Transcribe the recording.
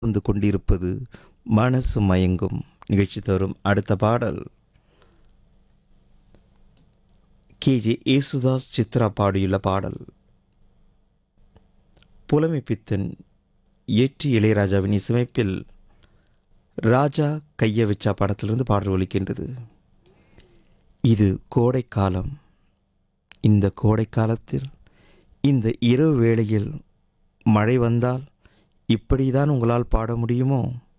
வந்து கொண்டிருப்பது மனசு மயங்கும் நிகழ்ச்சி தரும் அடுத்த பாடல் கேஜே யேசுதாஸ் சித்ரா பாடியுள்ள பாடல். புலமை பித்தன் இயற்றி இளையராஜாவின் இசையமைப்பில் ராஜா கைய வச்சா படத்திலிருந்து பாடல் ஒலிக்கின்றது. இது கோடைக்காலம். இந்த கோடைக்காலத்தில் இந்த இரவு வேளையில் மழை வந்தால் இப்படிதான் உங்களால் பாட முடியுமோ?